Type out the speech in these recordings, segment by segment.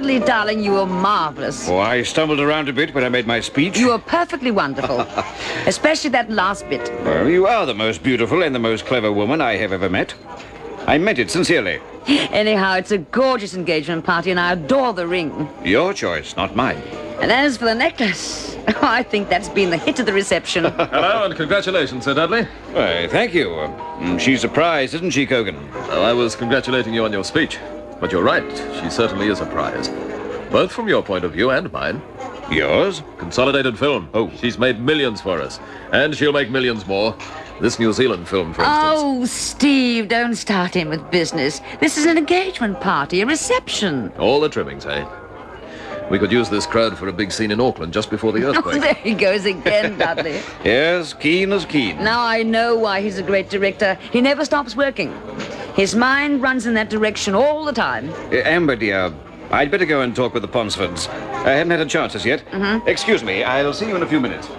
Dudley, darling, you were marvellous. Oh, I stumbled around a bit when I made my speech. You were perfectly wonderful. Especially that last bit. Well, you are the most beautiful and the most clever woman I have ever met. I meant it sincerely. Anyhow, it's a gorgeous engagement party, and I adore the ring. Your choice, not mine. And as for the necklace, I think that's been the hit of the reception. Hello, and congratulations, Sir Dudley. Why, thank you. She's surprised, isn't she, Kogan? Oh, I was congratulating you on your speech. But you're right, she certainly is a prize. Both from your point of view and mine. Yours? Consolidated film. Oh. She's made millions for us. And she'll make millions more. This New Zealand film, for instance. Oh, Steve, don't start in with business. This is an engagement party, a reception. All the trimmings, eh? We could use this crowd for a big scene in Auckland just before the Oh, earthquake. there he goes again, Dudley. Yes, keen as keen. Now I know why he's a great director. He never stops working. His mind runs in that direction all the time. Amber, dear, I'd better go and talk with the Ponsfords. I haven't had a chance as yet. Excuse me, I'll see you in a few minutes.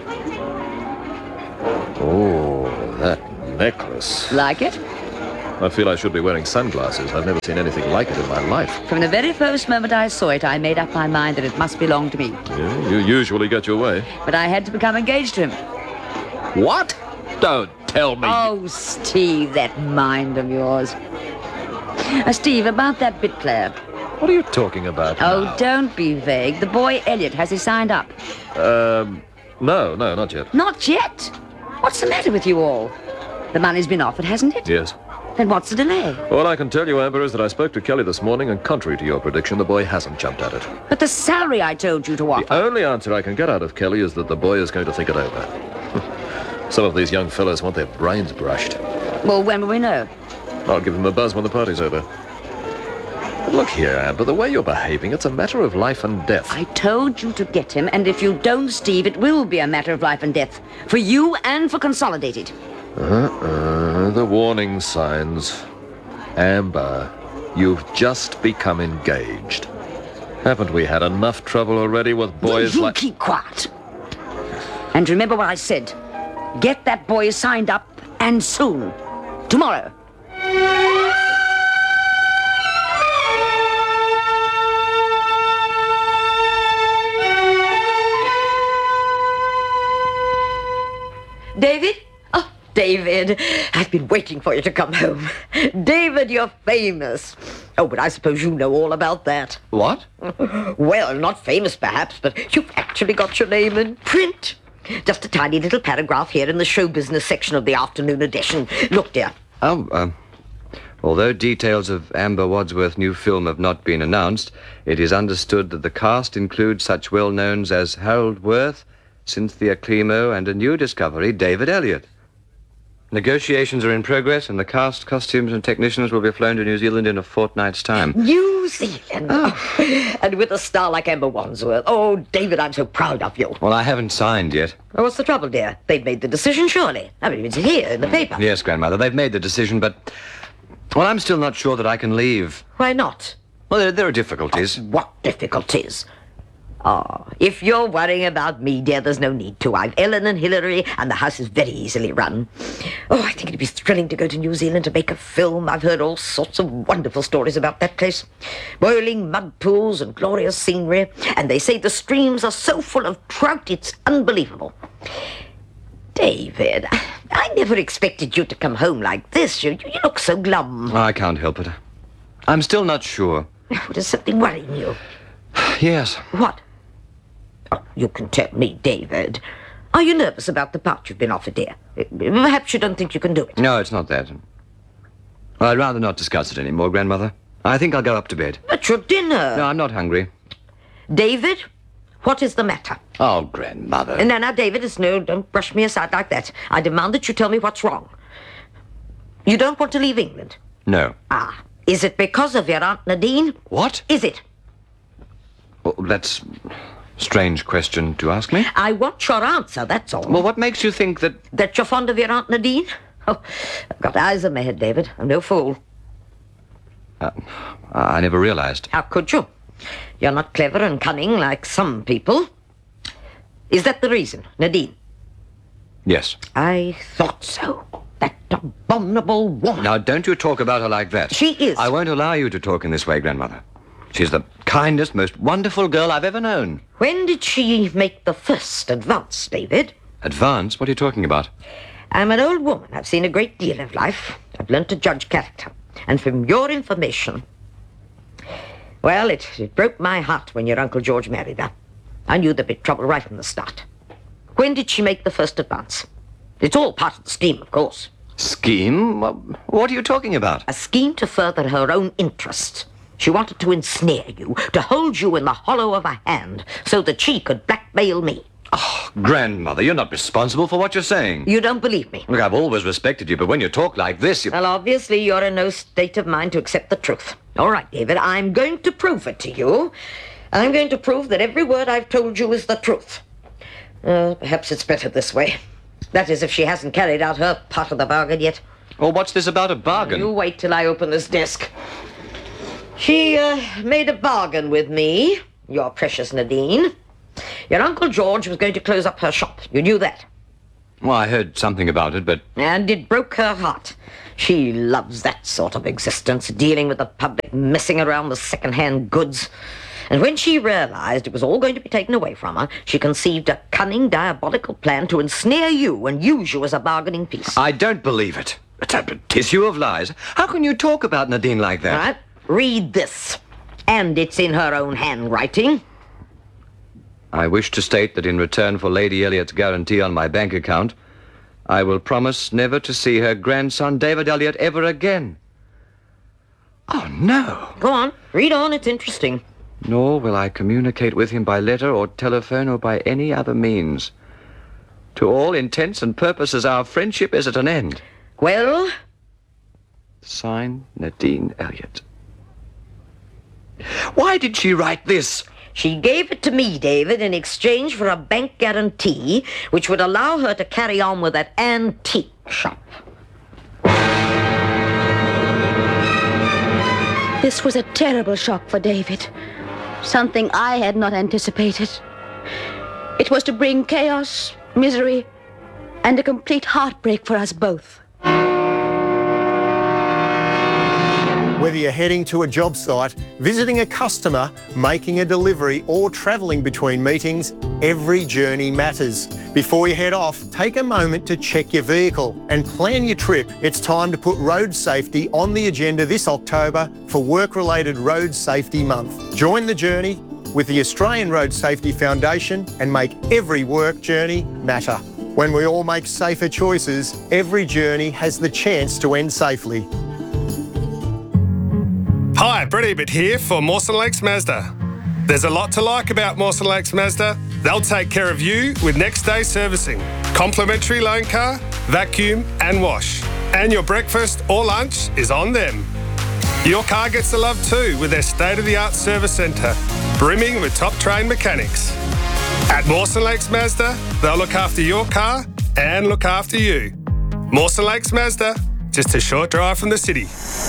Oh, that necklace. Like it? I feel I should be wearing sunglasses. I've never seen anything like it in my life. From the very first moment I saw it, I made up my mind that it must belong to me. Yeah, you usually get your way. But I had to become engaged to him. What? Don't tell me. Oh, Steve, that mind of yours. Steve, about that bit player. What are you talking about Oh, now? don't be vague. The boy Elliot, has he signed up? No, not yet. Not yet? What's the matter with you all? The money's been offered, hasn't it? Yes. Then what's the delay? All I can tell you, Amber, is that I spoke to Kelly this morning, and contrary to your prediction, the boy hasn't jumped at it. But the salary I told you to The offer. only answer I can get out of Kelly is that the boy is going to think it over. Some of these young fellows want their brains brushed. Well, when will we know? I'll give them a buzz when the party's over. But look here, Amber, the way you're behaving, it's a matter of life and death. I told you to get him, and if you don't, Steve, it will be a matter of life and death. For you and for Consolidated. The warning signs. Amber, you've just become engaged. Haven't we had enough trouble already with boys you like... keep quiet. And remember what I said. Get that boy signed up, and soon. Tomorrow. David? Oh, David, I've been waiting for you to come home. David, you're famous. Oh, but I suppose you know all about that. What? Well, not famous perhaps, but you've actually got your name in print. Just a tiny little paragraph here in the show business section of the afternoon edition. Look, dear. Although details of Amber Wadsworth's new film have not been announced, it is understood that the cast includes such well-knowns as Harold Worth, Cynthia Climo, and a new discovery, David Elliott. Negotiations are in progress, and the cast, costumes, and technicians will be flown to New Zealand in a fortnight's time. New Zealand. Oh. And with a star like Amber Wadsworth. Oh, David, I'm so proud of you. Well, I haven't signed yet. Oh, what's the trouble, dear? They've made the decision, surely. I mean, it's here in the paper. Yes, Grandmother, they've made the decision, but... Well, I'm still not sure that I can leave. Why not? Well, there are difficulties. What difficulties? Oh, if you're worrying about me, dear, there's no need to. I've Ellen and Hilary, and the house is very easily run. Oh, I think it'd be thrilling to go to New Zealand to make a film. I've heard all sorts of wonderful stories about that place. Boiling mud pools and glorious scenery. And they say the streams are so full of trout, it's unbelievable. David, I never expected you to come home like this. You look so glum. I can't help it. I'm still not sure. There's something worrying you. Yes. What? Oh, you can tell me, David. Are you nervous about the part you've been offered, dear? Perhaps you don't think you can do it. No, it's not that. Well, I'd rather not discuss it anymore, Grandmother. I think I'll go up to bed. But your dinner. No, I'm not hungry. David, what is the matter? Oh, Grandmother. Now, David, don't brush me aside like that. I demand that you tell me what's wrong. You don't want to leave England? No. Ah, is it because of your Aunt Nadine? What? Is it? Well, that's a strange question to ask me. I want your answer, that's all. Well, what makes you think that... That you're fond of your Aunt Nadine? Oh, I've got eyes in my head, David. I'm no fool. I never realized. How could you? You're not clever and cunning like some people. Is that the reason, Nadine? Yes. I thought so. That abominable woman. Now, don't you talk about her like that. She is. I won't allow you to talk in this way, Grandmother. She's the kindest, most wonderful girl I've ever known. When did she make the first advance, David? Advance? What are you talking about? I'm an old woman. I've seen a great deal of life. I've learnt to judge character. And from your information... Well, it broke my heart when your Uncle George married her. I knew there'd be trouble right from the start. When did she make the first advance? It's all part of the scheme, of course. Scheme? What are you talking about? A scheme to further her own interests. She wanted to ensnare you, to hold you in the hollow of her hand, so that she could blackmail me. Oh, Grandmother, you're not responsible for what you're saying. You don't believe me? Look, I've always respected you, but when you talk like this, you... Well, obviously you're in no state of mind to accept the truth. All right, David, I'm going to prove it to you. I'm going to prove that every word I've told you is the truth. Perhaps it's better this way. That is, if she hasn't carried out her part of the bargain yet. Well, what's this about a bargain? You wait till I open this desk. She made a bargain with me, your precious Nadine. Your Uncle George was going to close up her shop. You knew that. Well, I heard something about it, but... And it broke her heart. She loves that sort of existence, dealing with the public, messing around with second-hand goods. And when she realized it was all going to be taken away from her, she conceived a cunning, diabolical plan to ensnare you and use you as a bargaining piece. I don't believe it. It's a tissue of lies. How can you talk about Nadine like that? All right, read this. And it's in her own handwriting. I wish to state that in return for Lady Elliot's guarantee on my bank account, I will promise never to see her grandson, David Elliot, ever again. Oh, no. Go on, read on, it's interesting. Nor will I communicate with him by letter or telephone or by any other means. To all intents and purposes, our friendship is at an end. Well? Signed, Nadine Elliot. Why did she write this? She gave it to me, David, in exchange for a bank guarantee, which would allow her to carry on with that antique shop. This was a terrible shock for David. Something I had not anticipated. It was to bring chaos, misery, and a complete heartbreak for us both. Whether you're heading to a job site, visiting a customer, making a delivery, or travelling between meetings, every journey matters. Before you head off, take a moment to check your vehicle and plan your trip. It's time to put road safety on the agenda this October for Work-Related Road Safety Month. Join the journey with the Australian Road Safety Foundation and make every work journey matter. When we all make safer choices, every journey has the chance to end safely. Hi, Brett Ebert here for Mawson Lakes Mazda. There's a lot to like about Mawson Lakes Mazda. They'll take care of you with next day servicing, complimentary loan car, vacuum and wash. And your breakfast or lunch is on them. Your car gets the love too with their state-of-the-art service centre, brimming with top-trained mechanics. At Mawson Lakes Mazda, they'll look after your car and look after you. Mawson Lakes Mazda, just a short drive from the city.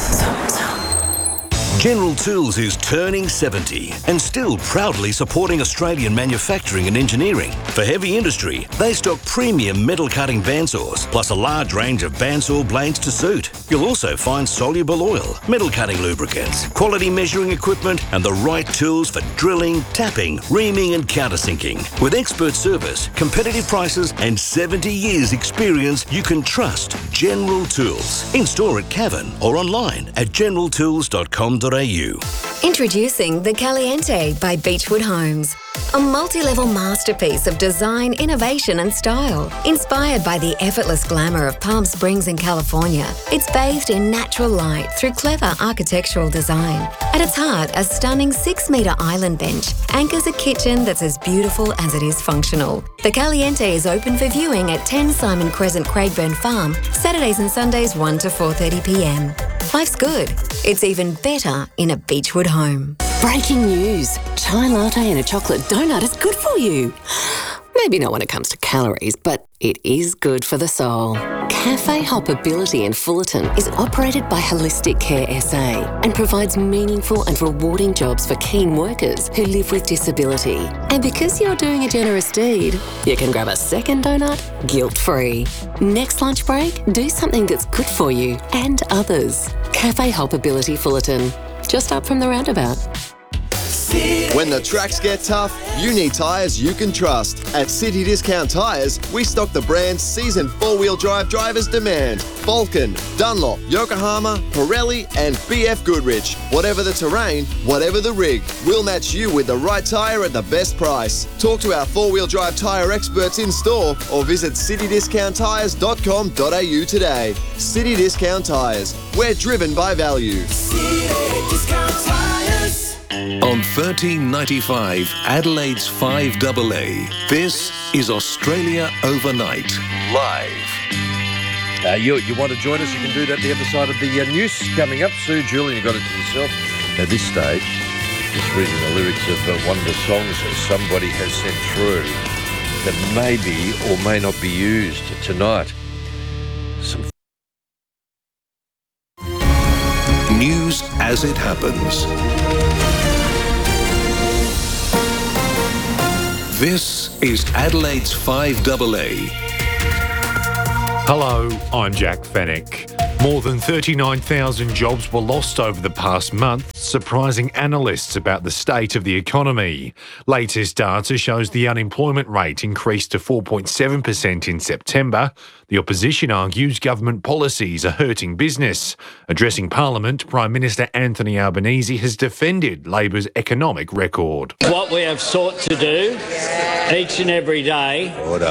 General Tools is turning 70 and still proudly supporting Australian manufacturing and engineering. For heavy industry, they stock premium metal cutting bandsaws, plus a large range of bandsaw blades to suit. You'll also find soluble oil, metal cutting lubricants, quality measuring equipment, and the right tools for drilling, tapping, reaming, and countersinking. With expert service, competitive prices, and 70 years experience, you can trust General Tools. In store at Cavan or online at generaltools.com.au. Introducing the Caliente by Beechwood Homes. A multi-level masterpiece of design, innovation and style. Inspired by the effortless glamour of Palm Springs in California, it's bathed in natural light through clever architectural design. At its heart, a stunning 6-metre island bench anchors a kitchen that's as beautiful as it is functional. The Caliente is open for viewing at 10 Simon Crescent, Craigburn Farm, Saturdays and Sundays 1 to 4:30 p.m. Life's good. It's even better in a Beechwood home. Breaking news. Chai latte and a chocolate donut is good for you. Maybe not when it comes to calories, but it is good for the soul. Cafe Hoppability in Fullerton is operated by Holistic Care SA and provides meaningful and rewarding jobs for keen workers who live with disability. And because you're doing a generous deed, you can grab a second donut guilt-free. Next lunch break, do something that's good for you and others. Cafe Hoppability Fullerton, just up from the roundabout. When the tracks get tough, you need tyres you can trust. At City Discount Tyres, we stock the brands seasoned four-wheel drive drivers demand. Vulcan, Dunlop, Yokohama, Pirelli and BF Goodrich. Whatever the terrain, whatever the rig, we'll match you with the right tyre at the best price. Talk to our four-wheel drive tyre experts in store or visit citydiscounttyres.com.au today. City Discount Tyres. We're driven by value. On 1395, Adelaide's 5AA, this is Australia Overnight, live. You want to join us, you can do that the other side of the news coming up. Sue, Julian, you got it to yourself. At this stage, just reading the lyrics of one of the songs that somebody has sent through that may be or may not be used tonight. Some News as it happens. This is Adelaide's 5AA. Hello, I'm Jack Fennick. More than 39,000 jobs were lost over the past month, surprising analysts about the state of the economy. Latest data shows the unemployment rate increased to 4.7% in September. The opposition argues government policies are hurting business. Addressing Parliament, Prime Minister Anthony Albanese has defended Labor's economic record. What we have sought to do each and every day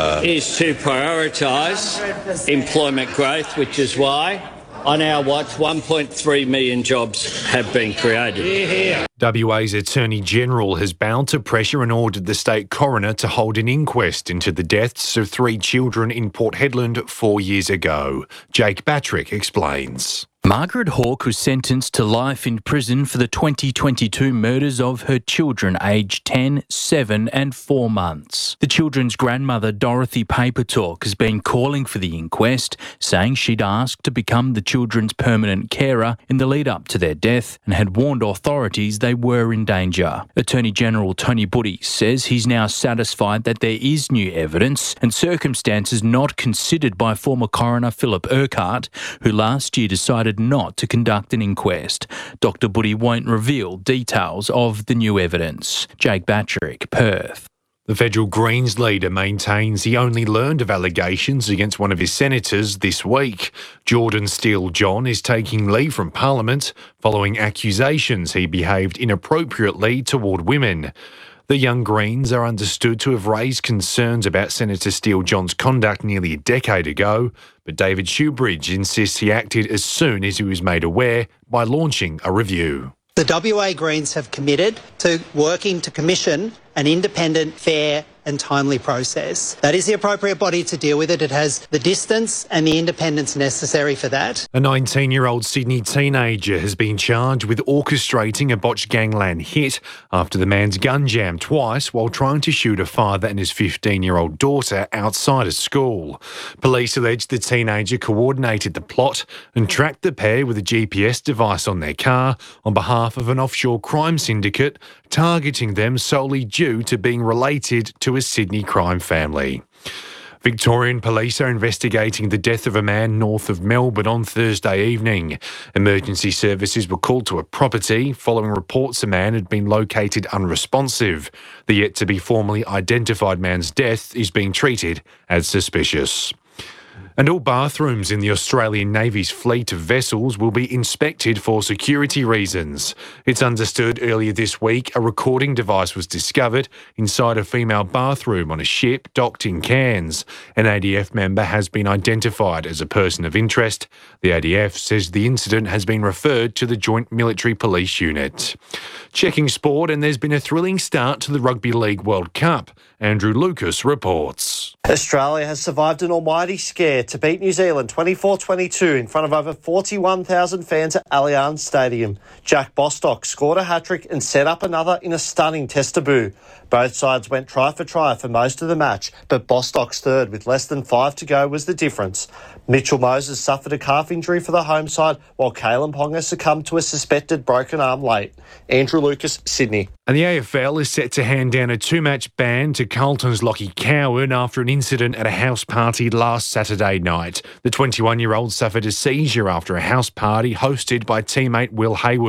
is to prioritise employment growth, which is why on our watch 1.3 million jobs have been created. WA's Attorney General has bowed to pressure and ordered the state coroner to hold an inquest into the deaths of 3 children in Port Hedland 4 years ago. Jake Batrick explains. Margaret Hawke was sentenced to life in prison for the 2022 murders of her children aged 10, 7 and 4 months. The children's grandmother, Dorothy Papertalk, has been calling for the inquest, saying she'd asked to become the children's permanent carer in the lead up to their death and had warned authorities they were in danger. Attorney General Tony Buddy says he's now satisfied that there is new evidence and circumstances not considered by former coroner Philip Urquhart, who last year decided not to conduct an inquest. Dr Buddy won't reveal details of the new evidence. Jake Batrick, Perth. The federal Greens leader maintains he only learned of allegations against one of his senators this week. Jordan Steele-John is taking leave from Parliament following accusations he behaved inappropriately toward women. The Young Greens are understood to have raised concerns about Senator Steele-John's conduct nearly a decade ago, but David Shoebridge insists he acted as soon as he was made aware by launching a review. The WA Greens have committed to working to commission an independent, fair and timely process. That is the appropriate body to deal with it. It has the distance and the independence necessary for that. A 19-year-old Sydney teenager has been charged with orchestrating a botched gangland hit after the man's gun jammed twice while trying to shoot a father and his 15-year-old daughter outside a school. Police allege the teenager coordinated the plot and tracked the pair with a GPS device on their car on behalf of an offshore crime syndicate, targeting them solely due to being related to a Sydney crime family. Victorian police are investigating the death of a man north of Melbourne on Thursday evening. Emergency services were called to a property following reports a man had been located unresponsive. The yet-to-be formally identified man's death is being treated as suspicious. And all bathrooms in the Australian Navy's fleet of vessels will be inspected for security reasons. It's understood earlier this week a recording device was discovered inside a female bathroom on a ship docked in Cairns. An ADF member has been identified as a person of interest. The ADF says the incident has been referred to the Joint Military Police Unit. Checking sport, and there's been a thrilling start to the Rugby League World Cup. Andrew Lucas reports. Australia has survived an almighty scare to beat New Zealand 24-22 in front of over 41,000 fans at Allianz Stadium. Jack Bostock scored a hat-trick and set up another in a stunning test debut. Both sides went try for most of the match, but Bostock's third with less than 5 to go was the difference. Mitchell Moses suffered a calf injury for the home side, while Kalen Ponga succumbed to a suspected broken arm late. Andrew Lucas, Sydney. And the AFL is set to hand down a 2-match ban to Carlton's Lockie Cowan after an incident at a house party last Saturday night. The 21-year-old suffered a seizure after a house party hosted by teammate Will Hayward.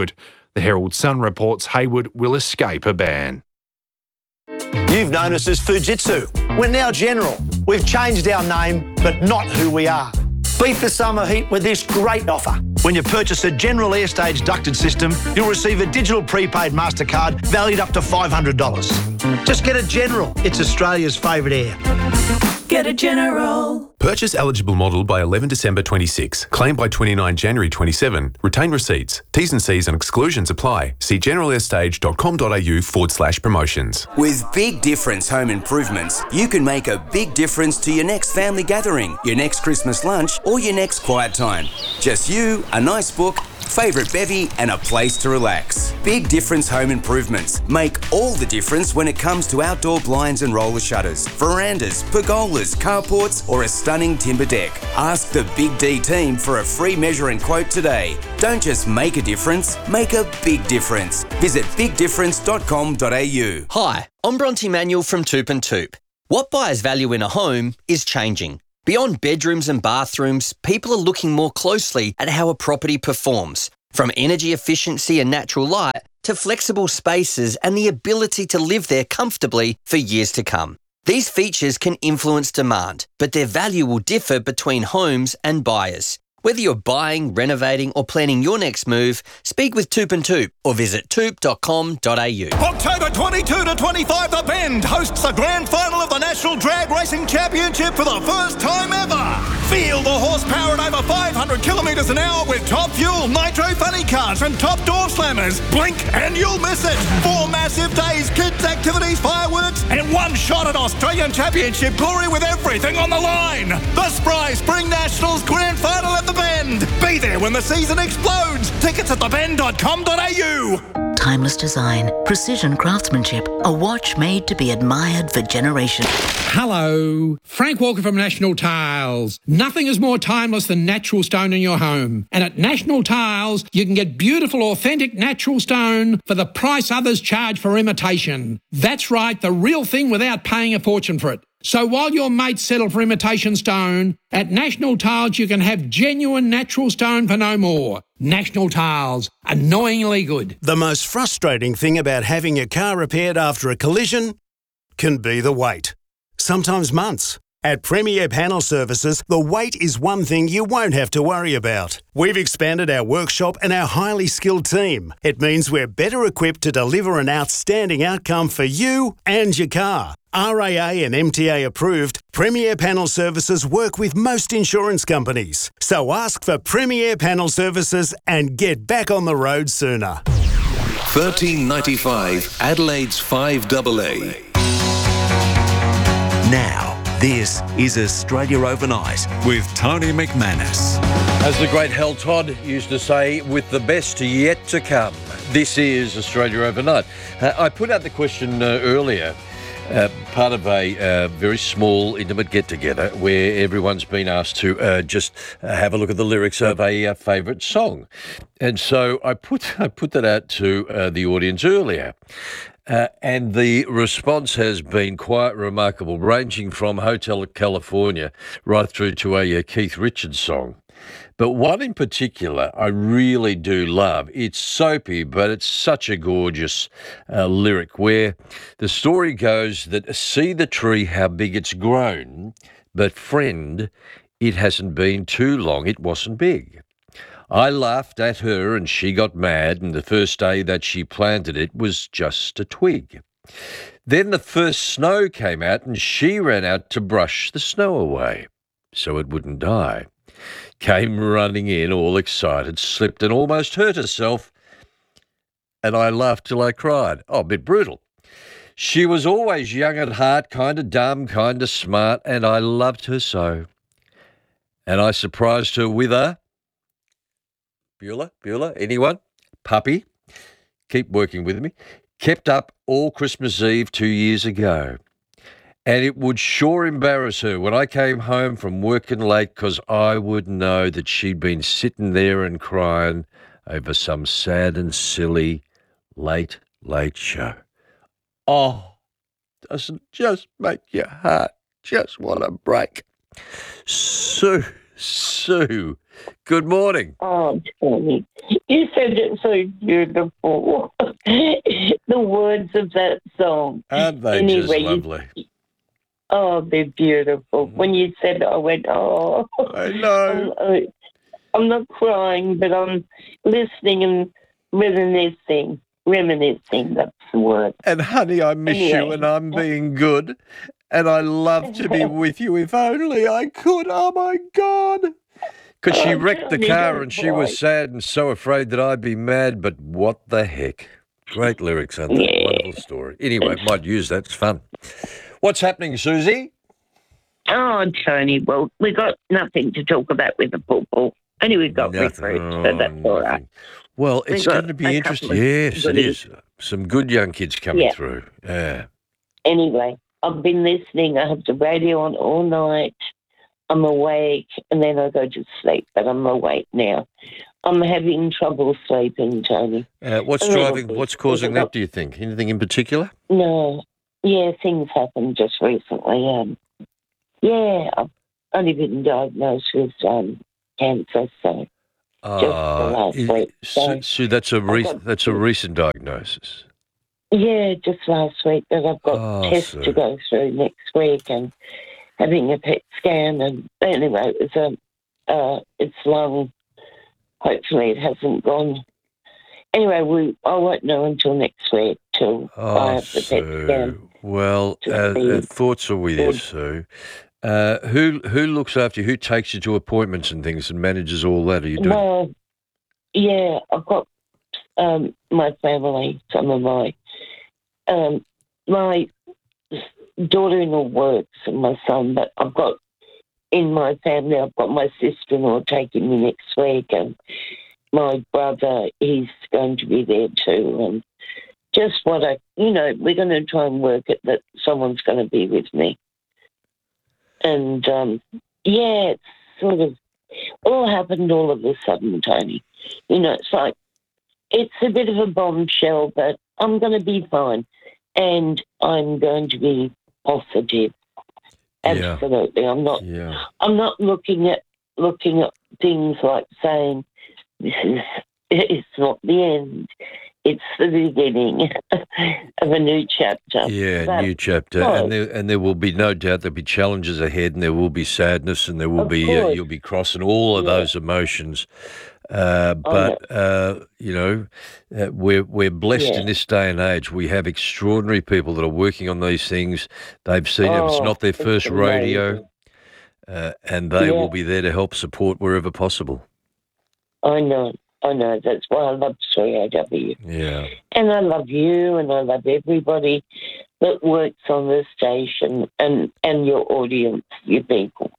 The Herald Sun reports Hayward will escape a ban. You've known us as Fujitsu. We're now General. We've changed our name, but not who we are. Beat the summer heat with this great offer. When you purchase a General Airstage ducted system, you'll receive a digital prepaid MasterCard valued up to $500. Just get a General. It's Australia's favourite air. Get a General. Purchase eligible model by 11 December 26. Claim by 29 January 27. Retain receipts. T's and C's and exclusions apply. See generalairstage.com.au/promotions. With Big Difference Home Improvements, you can make a big difference to your next family gathering, your next Christmas lunch, or your next quiet time. Just you, a nice book, favourite bevy, and a place to relax. Big Difference Home Improvements make all the difference when it comes to outdoor blinds and roller shutters, verandas, pergolas, carports, or a stunning timber deck. Ask the Big D team for a free measure and quote today. Don't just make a difference, make a big difference. Visit bigdifference.com.au. Hi, I'm Bronte Manuel from Toop and Toop. What buyers value in a home is changing. Beyond bedrooms and bathrooms, people are looking more closely at how a property performs, from energy efficiency and natural light to flexible spaces and the ability to live there comfortably for years to come. These features can influence demand, but their value will differ between homes and buyers. Whether you're buying, renovating or planning your next move, speak with Toop and Toop or visit toop.com.au. October 22 to 25, The Bend hosts the grand final of the National Drag Racing Championship for the first time ever. Feel the horsepower at over 500 kilometres an hour with top fuel, nitro funny cars and top door slammers. Blink and you'll miss it. 4 massive days, kids activities, fireworks and one shot at Australian Championship glory with everything on the line. The Spry Spring Nationals Grand Final at The Bend. Be there when the season explodes. Tickets at thebend.com.au. Timeless design, precision craftsmanship, a watch made to be admired for generations. Hello, Frank Walker from National Tiles. Nothing is more timeless than natural stone in your home. And at National Tiles, you can get beautiful, authentic natural stone for the price others charge for imitation. That's right, the real thing without paying a fortune for it. So while your mates settle for imitation stone, at National Tiles you can have genuine natural stone for no more. National Tiles, annoyingly good. The most frustrating thing about having your car repaired after a collision can be the wait. Sometimes months. At Premier Panel Services, the wait is one thing you won't have to worry about. We've expanded our workshop and our highly skilled team. It means we're better equipped to deliver an outstanding outcome for you and your car. RAA and MTA approved, Premier Panel Services work with most insurance companies. So ask for Premier Panel Services and get back on the road sooner. $13.95 Adelaide's 5AA. Now, this is Australia Overnight with Tony McManus. As the great Hal Todd used to say, with the best yet to come. This is Australia Overnight. I put out the question earlier, part of a very small, intimate get-together where everyone's been asked to just have a look at the lyrics of a favourite song. And so I put that out to the audience earlier. And the response has been quite remarkable, ranging from Hotel California right through to a Keith Richards song. But one in particular I really do love. It's soapy, but it's such a gorgeous lyric where the story goes that see the tree, how big it's grown, but friend, it hasn't been too long, it wasn't big. I laughed at her and she got mad, and the first day that she planted it was just a twig. Then the first snow came out and she ran out to brush the snow away so it wouldn't die. Came running in all excited, slipped and almost hurt herself, and I laughed till I cried. Oh, a bit brutal. She was always young at heart, kind of dumb, kind of smart, and I loved her so. And I surprised her with a Beulah, anyone? Puppy. Keep working with me. Kept up all Christmas Eve 2 years ago. And it would sure embarrass her when I came home from working late, 'cause I would know that she'd been sitting there and crying over some sad and silly late show. Oh, doesn't just make your heart just want to break. Sue Good morning. Oh, Tony, you said it so beautiful. The words of that song. Aren't they just lovely? Oh, they're beautiful. When you said it, I went, oh. I know. I'm not crying, but I'm listening and reminiscing. Reminiscing, that's the word. And honey, I miss you and I'm being good. And I love to be with you if only I could. Oh, my God. Because she wrecked the car and she was sad and so afraid that I'd be mad, but what the heck? Great lyrics, aren't they? Yeah. Wonderful story. Anyway, might use that. It's fun. What's happening, Susie? Oh, Tony, well, we got nothing to talk about with the football. Only we got recruits, so that's all right. Well, it's going to be interesting. Yes, it is. Some good young kids coming through. Yeah. Anyway, I've been listening. I have the radio on all night. I'm awake, and then I go to sleep, but I'm awake now. I'm having trouble sleeping, Tony. What's causing that, do you think? Anything in particular? No. Yeah, things happened just recently. I've only been diagnosed with cancer, so just last week. So that's a recent diagnosis. Yeah, just last week. That I've got tests to go through next week and having a PET scan. And anyway, it's lung. Hopefully, it hasn't gone. Anyway, I won't know until next week till I have the PET scan. Well, thoughts are with you, Sue. Who looks after you? Who takes you to appointments and things and manages all that? Are you doing? Well, yeah, I've got my family, some of my daughter-in-law works and my son, but in my family, I've got my sister-in-law taking me next week, and my brother, he's going to be there too, and just we're going to try and work it that someone's going to be with me. And, it's sort of all happened all of a sudden, Tony. It's like, it's a bit of a bombshell, but I'm going to be fine. And I'm going to be positive. Absolutely. I'm not looking at things like saying, it's not the end. It's the beginning of a new chapter. Yeah, new chapter. And there will be no doubt there'll be challenges ahead, and there will be sadness, and there will be you'll be crossing all of those emotions. We're blessed in this day and age. We have extraordinary people that are working on these things. They've seen it. It's not their first rodeo, and they will be there to help support wherever possible. I know. That's why I love 3AW. Yeah. And I love you, and I love everybody that works on this station and your audience, your people.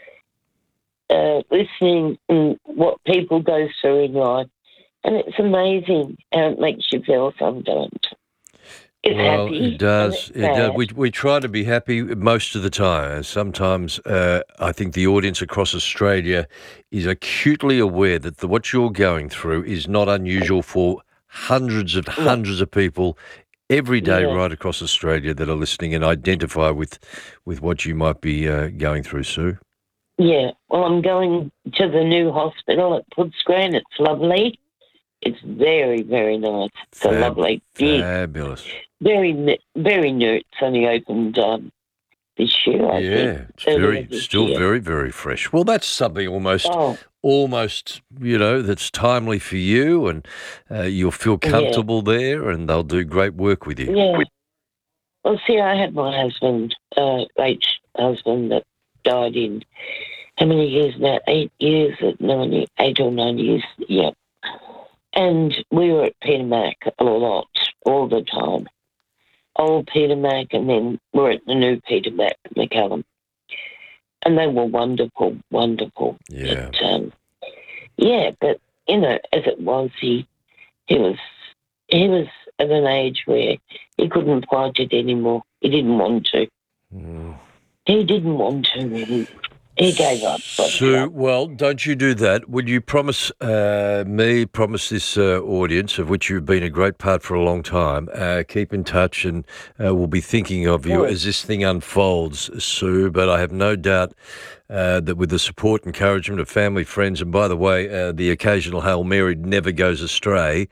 Listening and what people go through in life. And it's amazing how it makes you feel sometimes. It's happy. It does. We try to be happy most of the time. Sometimes I think the audience across Australia is acutely aware that what you're going through is not unusual for hundreds of people every day right across Australia that are listening and identify with what you might be going through, Sue. Yeah. Well, I'm going to the new hospital at Footscray. It's lovely. It's very, very nice. It's a lovely, big, fabulous. Very, very new. It's only opened this year, I think. It's still very, very fresh. Well, that's something almost, that's timely for you, and you'll feel comfortable there, and they'll do great work with you. Yeah. Well, see, I had my husband, late husband, that died in how many years now? 8 years, 8 or 9 years, yeah. And we were at Peter Mac a lot, all the time. Old Peter Mac, and then we're at the new Peter Mac, McCallum. And they were wonderful, wonderful. Yeah. But as it was, he was at an age where he couldn't fight it anymore. He didn't want to. He didn't want to. He gave up. Sue, well, don't you do that. Would you promise this audience, of which you've been a great part for a long time, keep in touch, and we'll be thinking of you as this thing unfolds, Sue. But I have no doubt that with the support, encouragement of family, friends, and by the way, the occasional Hail Mary never goes astray.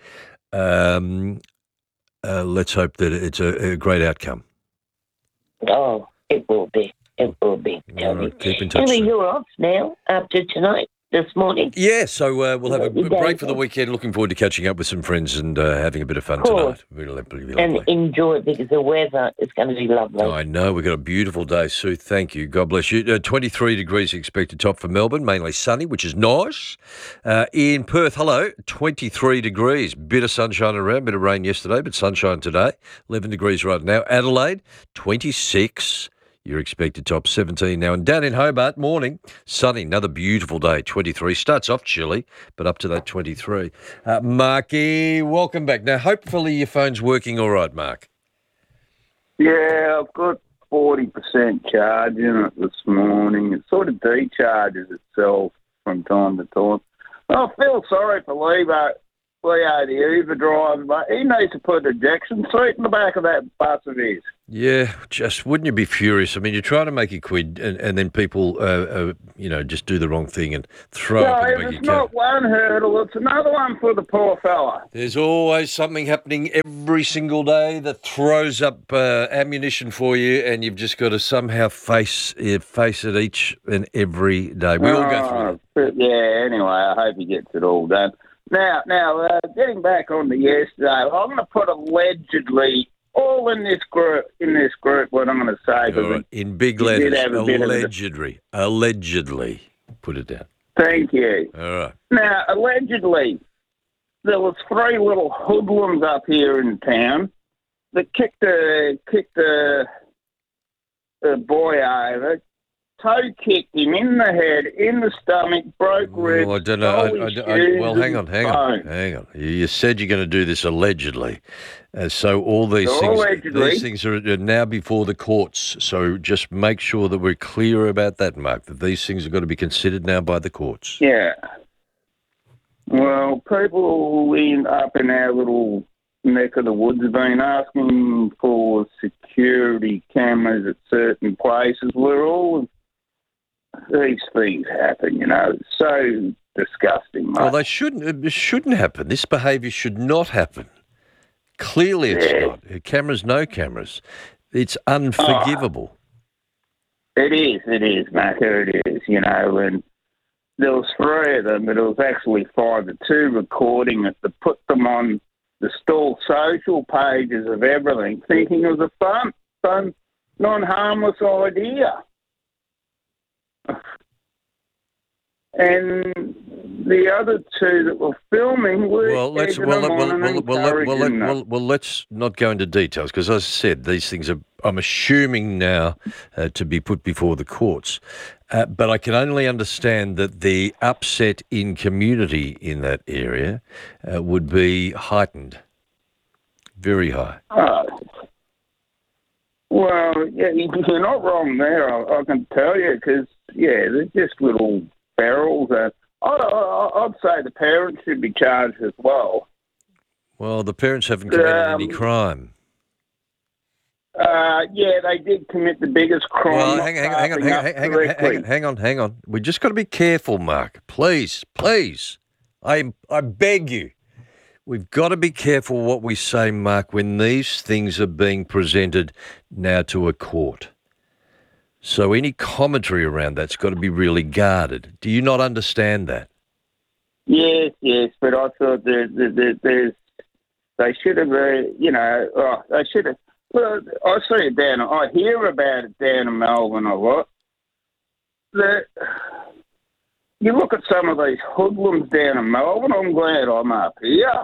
Let's hope that it's a great outcome. Oh, it will be. It will be. Right, keep in touch. Anyway, you're off now after tonight, this morning. Yeah, so we'll have a break for the weekend. Looking forward to catching up with some friends and having a bit of fun tonight. It'll be lovely. And enjoy it because the weather is going to be lovely. I know. We've got a beautiful day, Sue. Thank you. God bless you. 23 degrees expected top for Melbourne, mainly sunny, which is nice. In Perth, hello, 23 degrees. Bit of sunshine around, bit of rain yesterday, but sunshine today. 11 degrees right now. Adelaide, 26. You're expected top 17 now. And down in Hobart, morning, sunny, another beautiful day, 23. Starts off chilly, but up to that 23. Marky, welcome back. Now, hopefully your phone's working all right, Mark. Yeah, I've got 40% charge in it this morning. It sort of decharges itself from time to time. I feel sorry for Leo, the Uber driver, but he needs to put an ejection seat in the back of that bus of his. Yeah, just wouldn't you be furious? I mean, you're trying to make a quid and then people, just do the wrong thing and throw up in the It's not one hurdle, it's another one for the poor fella. There's always something happening every single day that throws up ammunition for you, and you've just got to somehow face it each and every day. We all go through it. Yeah, anyway, I hope he gets it all done. Now, getting back on to yesterday, I'm going to put allegedly all in this group, what I'm going to say. All right. In big letters, allegedly. Put it down. Thank you. All right. Now, allegedly, there was 3 little hoodlums up here in town that kicked a boy over, toe kicked him in the head, in the stomach, broke ribs. I don't know. Well, hang on. You said you're going to do this allegedly. So all these things are now before the courts. So just make sure that we're clear about that, Mark, that these things have got to be considered now by the courts. Yeah. Well, people up in our little neck of the woods have been asking for security cameras at certain places where all these things happen, It's so disgusting, mate. Well, it shouldn't happen. This behaviour should not happen. Clearly it's not. Cameras, no cameras. It's unforgivable. It is, Mac, it is, and there was 3 of them, but it was actually 5. The 2 recording it, to put them on the stall social pages of everything, thinking it was a fun, non-harmless idea. And the other 2 that were filming were let's not go into details because, as I said, these things are, I'm assuming now, to be put before the courts. But I can only understand that the upset in community in that area would be heightened, very high. Well, yeah, you're not wrong there, I can tell you, because, they're just little barrels. I'd say the parents should be charged as well. Well, the parents haven't committed any crime. They did commit the biggest crime. Well, hang on. We just got to be careful, Mark. Please. I beg you. We've got to be careful what we say, Mark, when these things are being presented now to a court. So any commentary around that's got to be really guarded. Do you not understand that? Yes, but I thought they should have, they should have. Well, I see it I hear about it down in Melbourne a lot. You look at some of these hoodlums down in Melbourne, I'm glad I'm up here.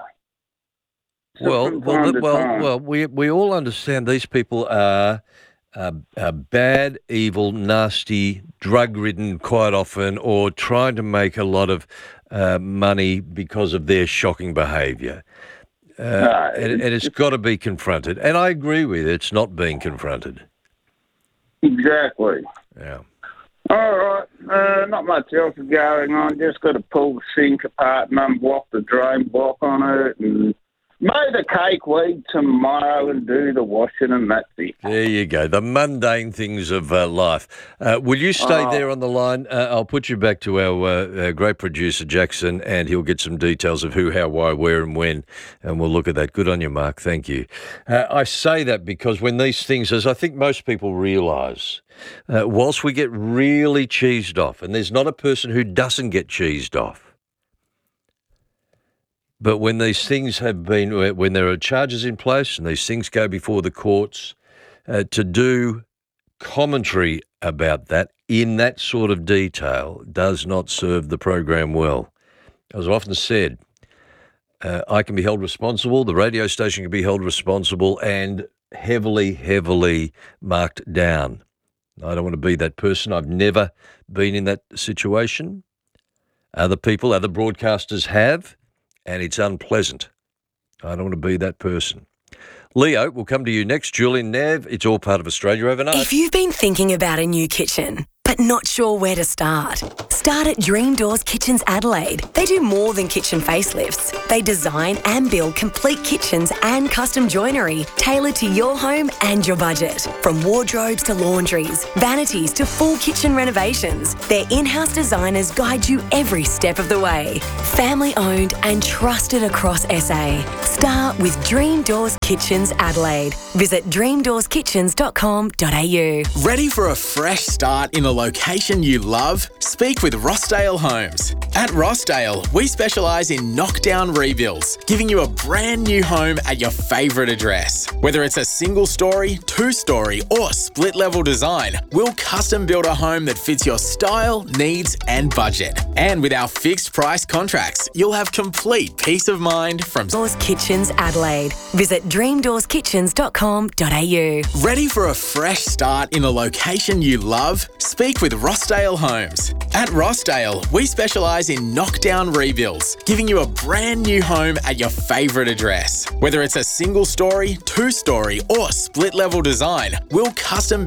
Well, we all understand these people are bad, evil, nasty, drug-ridden quite often, or trying to make a lot of money because of their shocking behaviour. And it's got to be confronted. And I agree with you, it's not being confronted. Exactly. Yeah. All right. Not much else is going on. Just got to pull the sink apart and unblock the drain block on it and mow the cake weed tomorrow and do the washing, and that's it. There you go, the mundane things of life. Will you stay there on the line? I'll put you back to our great producer, Jackson, and he'll get some details of who, how, why, where and when, and we'll look at that. Good on you, Mark. Thank you. I say that because when these things, as I think most people realise, whilst we get really cheesed off, and there's not a person who doesn't get cheesed off, but when these things have been, when there are charges in place and these things go before the courts, to do commentary about that in that sort of detail does not serve the program well. As I've often said, I can be held responsible, the radio station can be held responsible and heavily, heavily marked down. I don't want to be that person. I've never been in that situation. Other people, other broadcasters have. And it's unpleasant. I don't want to be that person. Leo, we'll come to you next. Julian, Nav, it's all part of Australia Overnight. If you've been thinking about a new kitchen, but not sure where to start at Dream Doors Kitchens Adelaide. They do more than kitchen facelifts. They design and build complete kitchens and custom joinery tailored to your home and your budget. From wardrobes to laundries, vanities to full kitchen renovations, their in-house designers guide you every step of the way. Family owned and trusted across SA. Start with Dream Doors Kitchens Adelaide. Visit dreamdoorskitchens.com.au. Ready for a fresh start in a location you love? Speak with Rossdale Homes. At Rossdale, we specialise in knockdown rebuilds, giving you a brand new home at your favourite address. Whether it's a single story, two-story or split level design, we'll custom build a home that fits your style, needs and budget. And with our fixed price contracts, you'll have complete peace of mind from Doors Kitchens Adelaide. Visit dreamdoorskitchens.com.au. Ready for a fresh start in a location you love? Speak with Rossdale Homes. At Rossdale, we specialise in knockdown rebuilds, giving you a brand new home at your favourite address. Whether it's a single story, two-story or split level design, we'll custom